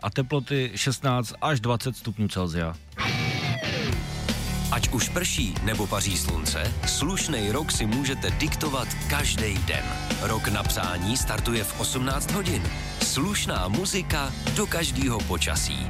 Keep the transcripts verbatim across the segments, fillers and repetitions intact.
a teploty šestnáct až dvacet stupňů Celsia. Ať už prší nebo paří slunce, slušnej rok si můžete diktovat každý den. Rok na psání startuje v osmnáct hodin. Slušná muzika do každého počasí.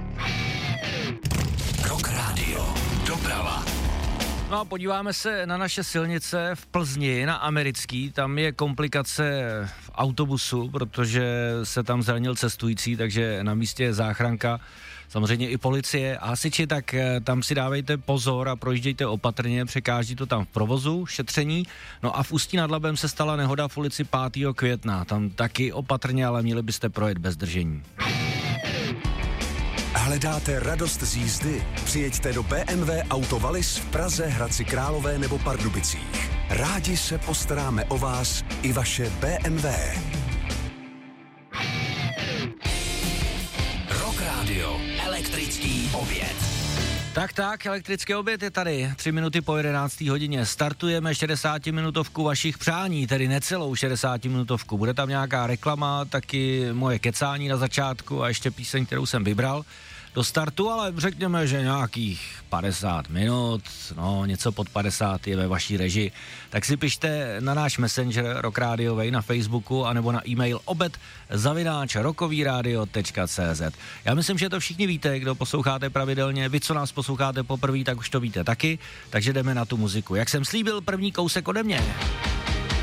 Rock Radio. Doprava. No a podíváme se na naše silnice v Plzni, na americký, tam je komplikace v autobusu, protože se tam zranil cestující, takže na místě je záchranka, samozřejmě i policie a hasiči, tak tam si dávejte pozor a projíždějte opatrně, překáží to tam v provozu, šetření. No a v Ústí nad Labem se stala nehoda v ulici pátého května, tam taky opatrně, ale měli byste projet bez držení. Hledáte radost z jízdy? Přijeďte do bé em vé Auto Wallis v Praze, Hradci Králové nebo Pardubicích. Rádi se postaráme o vás i vaše bé em vé. Rock Radio. Elektrický oběd. Tak, tak, elektrický oběd je tady. Tři minuty po jedenácté hodině. Startujeme šedesátiminutovku vašich přání, tedy necelou šedesátiminutovku. Bude tam nějaká reklama, taky moje kecání na začátku a ještě píseň, kterou jsem vybral do startu, ale řekněme, že nějakých padesát minut, no něco pod padesát je ve vaší režii. Tak si pište na náš messenger Rock Radiovej na Facebooku anebo na e-mail obed zavináč rockovíradio tečka cé zet. Já myslím, že to všichni víte, kdo posloucháte pravidelně. Vy, co nás posloucháte poprvé, tak už to víte taky, takže jdeme na tu muziku. Jak jsem slíbil, první kousek ode mě.